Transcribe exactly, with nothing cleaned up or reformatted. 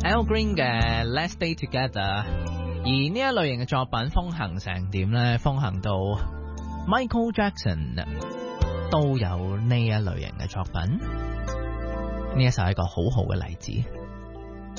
Al Green 嘅 Let's Stay Together， 而呢一類型嘅作品風行成點呢？風行到 Michael Jackson 都有呢一類型嘅作品，呢一首係一個好好嘅例子。